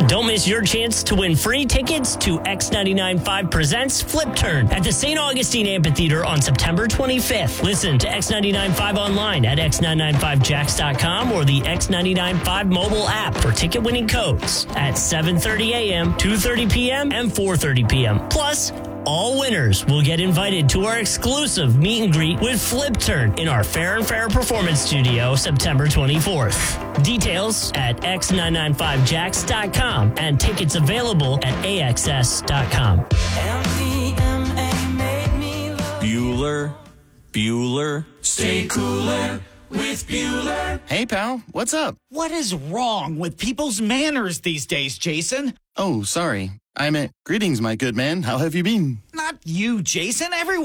Don't miss your chance to win free tickets to X99.5 Presents Flip Turn at the St. Augustine Amphitheater on September 25th. Listen to X99.5 online at x995jacks.com or the X99.5 mobile app for ticket winning codes at 7:30 a.m., 2:30 p.m., and 4:30 p.m. Plus, all winners will get invited to our exclusive meet and greet with Flip Turn in our Fair and Fair Performance Studio September 24th. Details at x995jacks.com and tickets available at axs.com. Bueller, stay cooler with Bueller. Hey, pal, what's up? What is wrong with people's manners these days, Jason? Oh, sorry. I meant, greetings, my good man. How have you been? Not you, Jason. Everyone